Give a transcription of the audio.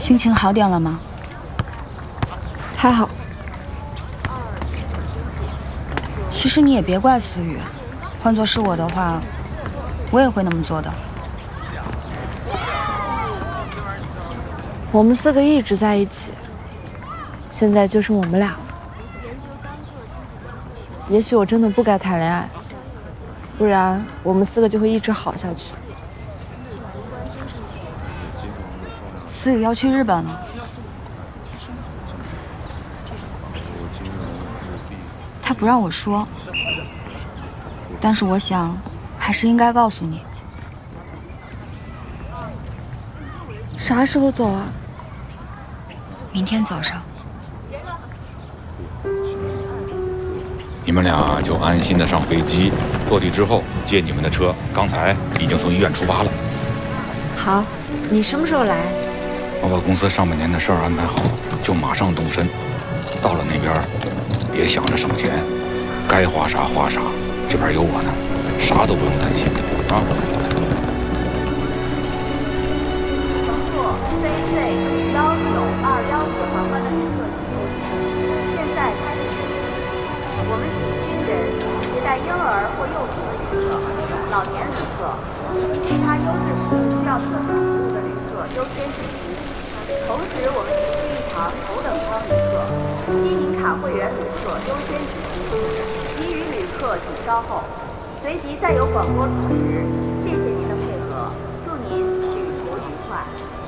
心情好点了吗？ 还好。 其实你也别怪思雨，换作是我的话，我也会那么做的。 我们4个一直在一起，现在就剩我们俩了。也许我真的不该谈恋爱，不然我们4个就会一直好下去。 思雨要去日本了，他不让我说，但是我想还是应该告诉你。 啥时候走啊？ 明天早上。 你们俩就安心的上飞机，落地之后接你们的车，刚才已经从医院出发了。 好，你什么时候来？ 我把公司上半年的事儿安排好，就马上动身。到了那边，别想着省钱，该花啥花啥，这边有我呢，啥都不用担心啊。 乘坐CZ19214航班的旅客请注意，现在开始实施。我们请军人、携带婴儿或幼童的旅客、老年旅客、其他优质服务需要特殊服务的旅客优先进行。同时，我们提示一旁头等舱旅客、机民卡会员旅客优先进行，其余旅客请稍后。随即再有广播通知。谢谢您的配合，祝您旅途愉快。